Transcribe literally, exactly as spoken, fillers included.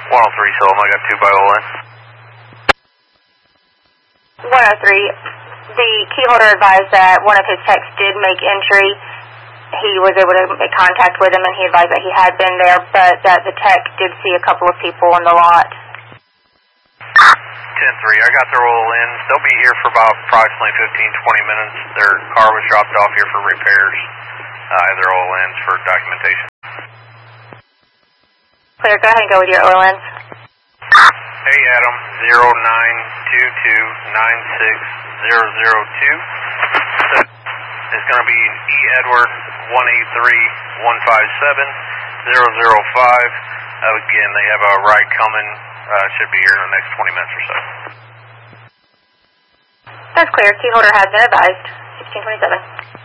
one oh three, Solom, I got two by Olin. one oh three, the key holder advised that one of his techs did make entry. He was able to make contact with him, and he advised that he had been there, but that the tech did see a couple of people in the lot. ten three, I got their oil in. They'll be here for about approximately fifteen, twenty minutes. Their car was dropped off here for repairs. Uh, and their oil ends for documentation. Clear, go ahead and go with your oil ends. Hey Adam, zero nine two two nine six zero zero two. It's going to be E Edward one eight three one five seven zero zero five. Uh, again, they have a ride coming. Uh, should be here in the next twenty minutes or so. That's clear. Key holder has been advised. sixteen twenty-seven.